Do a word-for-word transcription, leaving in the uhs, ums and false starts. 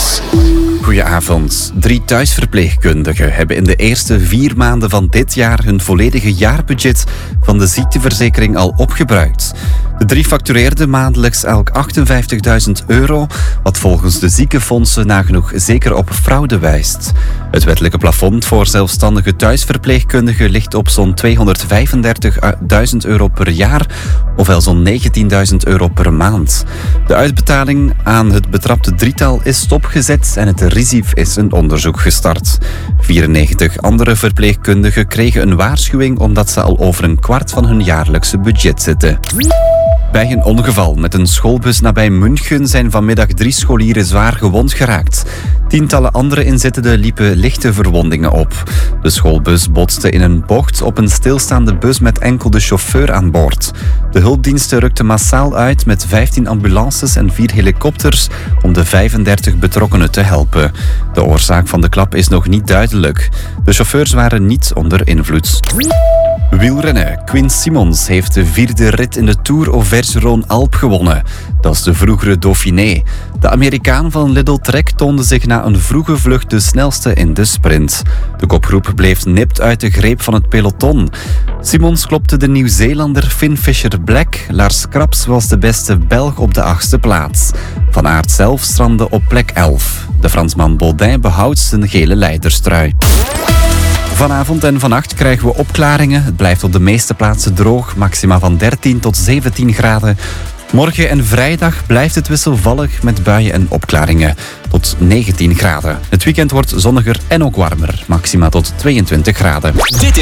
Nieuws. Goedenavond. Drie thuisverpleegkundigen hebben in de eerste vier maanden van dit jaar hun volledige jaarbudget van de ziekteverzekering al opgebruikt. De drie factureerden maandelijks elk achtenvijftigduizend euro, wat volgens de ziekenfondsen nagenoeg zeker op fraude wijst. Het wettelijke plafond voor zelfstandige thuisverpleegkundigen ligt op zo'n tweehonderdvijfendertigduizend euro per jaar, ofwel zo'n negentienduizend euro per maand. De uitbetaling aan het betrapte drietal is stopgezet en het R I S I F is een onderzoek gestart. vierennegentig andere verpleegkundigen kregen een waarschuwing omdat ze al over een kwart van hun jaarlijkse budget zitten. Bij een ongeval met een schoolbus nabij München zijn vanmiddag drie scholieren zwaar gewond geraakt. Tientallen andere inzittenden liepen lichte verwondingen op. De schoolbus botste in een bocht op een stilstaande bus met enkel de chauffeur aan boord. De hulpdiensten rukten massaal uit met vijftien ambulances en vier helikopters om de vijfendertig betrokkenen te helpen. De oorzaak van de klap is nog niet duidelijk. De chauffeurs waren niet onder invloed. Wielrennen. Quinn Simmons heeft de vierde rit in de Tour Auvergne-Rhône-Alpes gewonnen. Dat is de vroegere Dauphiné. De Amerikaan van Lidl Trek toonde zich na een vroege vlucht de snelste in de sprint. De kopgroep bleef nipt uit de greep van het peloton. Simmons klopte de Nieuw-Zeelander Finn Fisher-Black. Lars Krabs was de beste Belg op de achtste plaats. Van Aert zelf strandde op plek elf. De Fransman Baudin behoudt zijn gele leiderstrui. Vanavond en vannacht krijgen we opklaringen. Het blijft op de meeste plaatsen droog, maxima van dertien tot zeventien graden. Morgen en vrijdag blijft het wisselvallig met buien en opklaringen. Tot negentien graden. Het weekend wordt zonniger en ook warmer, maxima tot tweeëntwintig graden. Dit